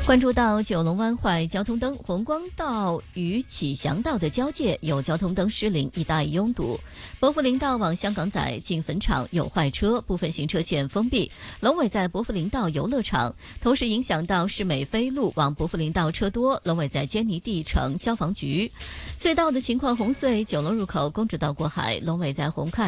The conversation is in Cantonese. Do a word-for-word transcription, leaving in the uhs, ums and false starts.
关注到九龙湾坏交通灯，红光道与启祥道的交界有交通灯失灵，一带拥堵。伯福林道往香港仔进坟场有坏车，部分行车线封闭。龙尾在伯福林道游乐场，同时影响到市美飞路往伯福林道车多。龙尾在坚尼地城消防局。隧道的情况，红隧九龙入口公主道过海，龙尾在红磡